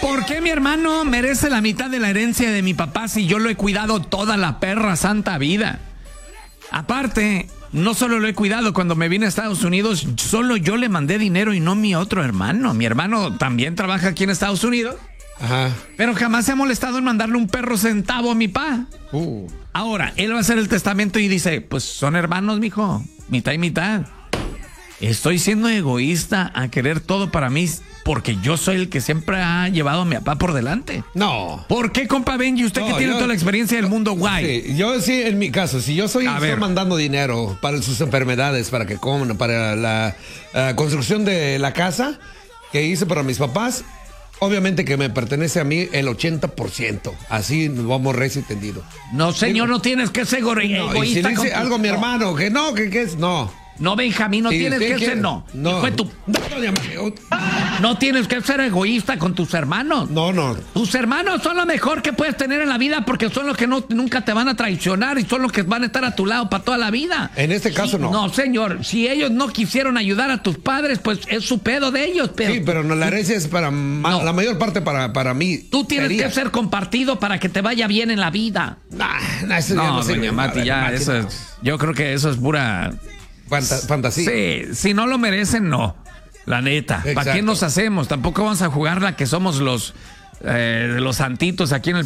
¿Por qué mi hermano merece la mitad de la herencia de mi papá si yo lo he cuidado toda la perra santa vida? Aparte, no solo lo he cuidado cuando me vine a Estados Unidos, solo yo le mandé dinero y no mi otro hermano. Mi hermano también trabaja aquí en Estados Unidos. Ajá. Pero jamás se ha molestado en mandarle un perro centavo a mi pa. Ahora, él va a hacer el testamento y dice, pues son hermanos, mijo, mitad y mitad. Estoy siendo egoísta a querer todo para mí porque yo soy el que siempre ha llevado a mi papá por delante. No. ¿Por qué, compa Benji? Usted que tiene toda la experiencia del mundo, guay. Sí, yo sí, en mi caso, si yo estoy mandando dinero para sus enfermedades, para que coman, para la construcción de la casa que hice para mis papás, obviamente que me pertenece a mí el 80%. Así nos vamos recio y tendido. No, señor, no tienes que ser egoísta. Y si le dice algo a mi hermano, que no, que es, no. No, Benjamín, no tienes que ser, no. No tienes que ser egoísta con tus hermanos. No. Tus hermanos son lo mejor que puedes tener en la vida porque son los que nunca te van a traicionar y son los que van a estar a tu lado para toda la vida. En este caso, no. No, señor. Si ellos no quisieron ayudar a tus padres, pues es su pedo de ellos. Pero, sí, pero no, la herencia es para la mayor parte para mí. Tú tienes que ser compartido para que te vaya bien en la vida. Eso ya no sé. Mati, ya, eso es, yo creo que eso es pura... fantasía. Sí, si no lo merecen, no. La neta. ¿Para qué nos hacemos? Tampoco vamos a jugar la que somos los santitos aquí en el